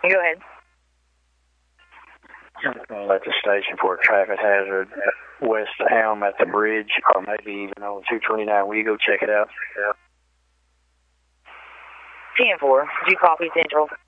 Go ahead. I'm at the station for a traffic hazard at West Elm at the bridge, or maybe even on 229. Will you go check it out? 10-4. Did you copy Central?